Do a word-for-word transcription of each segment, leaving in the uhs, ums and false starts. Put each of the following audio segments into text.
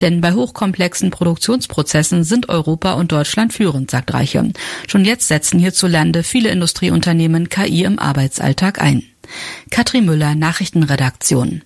Denn bei hochkomplexen Produktionsprozessen sind Europa und Deutschland führend, sagt Reiche. Schon jetzt setzen hierzulande viele Industrieunternehmen K I im Arbeitsalltag ein. Katrin Müller, Nachrichtenredaktion.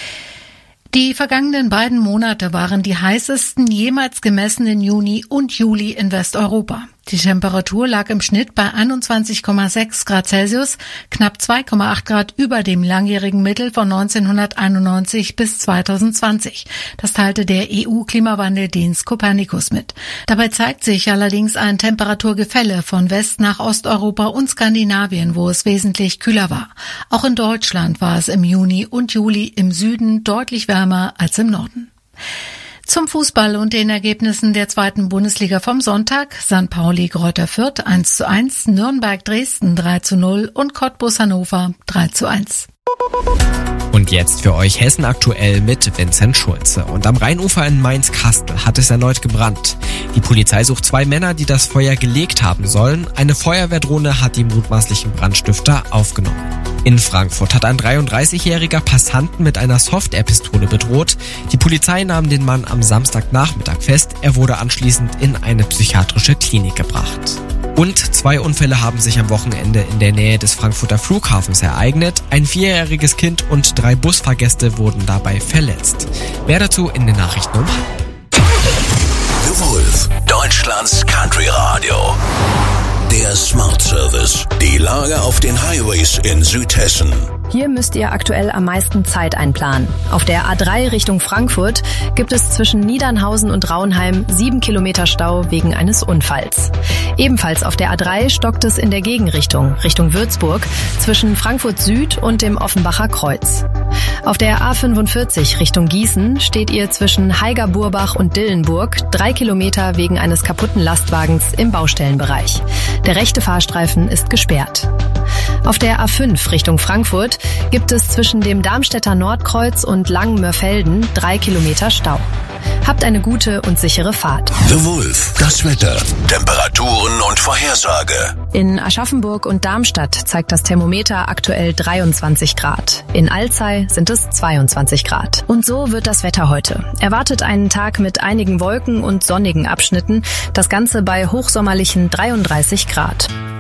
Die vergangenen beiden Monate waren die heißesten jemals gemessenen Juni und Juli in Westeuropa. Die Temperatur lag im Schnitt bei einundzwanzig Komma sechs Grad Celsius, knapp zwei Komma acht Grad über dem langjährigen Mittel von neunzehnhunderteinundneunzig bis zweitausendzwanzig. Das teilte der E U-Klimawandeldienst Copernicus mit. Dabei zeigt sich allerdings ein Temperaturgefälle von West nach Osteuropa und Skandinavien, wo es wesentlich kühler war. Auch in Deutschland war es im Juni und Juli im Süden deutlich wärmer als im Norden. Zum Fußball und den Ergebnissen der zweiten Bundesliga vom Sonntag: Sankt Pauli Greuther Fürth eins zu eins, Nürnberg Dresden drei zu null und Cottbus Hannover drei zu eins. Und jetzt für euch Hessen aktuell mit Vincent Schulze. Und am Rheinufer in Mainz-Kastel hat es erneut gebrannt. Die Polizei sucht zwei Männer, die das Feuer gelegt haben sollen. Eine Feuerwehrdrohne hat die mutmaßlichen Brandstifter aufgenommen. In Frankfurt hat ein dreiunddreißigjähriger Passanten mit einer Software-Pistole bedroht. Die Polizei nahm den Mann am Samstagnachmittag fest. Er wurde anschließend in eine psychiatrische Klinik gebracht. Und zwei Unfälle haben sich am Wochenende in der Nähe des Frankfurter Flughafens ereignet. Ein vierjähriges Kind und drei Busfahrgäste wurden dabei verletzt. Mehr dazu in den Nachrichten um halb. The Wolf, Deutschlands Country Radio. Der Smart Service. Die Lage auf den Highways in Südhessen. Hier müsst ihr aktuell am meisten Zeit einplanen. Auf der A drei Richtung Frankfurt gibt es zwischen Niedernhausen und Rauenheim sieben Kilometer Stau wegen eines Unfalls. Ebenfalls auf der A drei stockt es in der Gegenrichtung, Richtung Würzburg, zwischen Frankfurt Süd und dem Offenbacher Kreuz. Auf der A fünfundvierzig Richtung Gießen steht ihr zwischen Haiger-Burbach und Dillenburg drei Kilometer wegen eines kaputten Lastwagens im Baustellenbereich. Der rechte Fahrstreifen ist gesperrt. Auf der A fünf Richtung Frankfurt gibt es zwischen dem Darmstädter Nordkreuz und Langenmörfelden drei Kilometer Stau. Habt eine gute und sichere Fahrt. The Wolf, das Wetter, Temperaturen und Vorhersage. In Aschaffenburg und Darmstadt zeigt das Thermometer aktuell dreiundzwanzig Grad. In Alzey sind es zweiundzwanzig Grad. Und so wird das Wetter heute. Erwartet einen Tag mit einigen Wolken und sonnigen Abschnitten. Das Ganze bei hochsommerlichen dreiunddreißig Grad.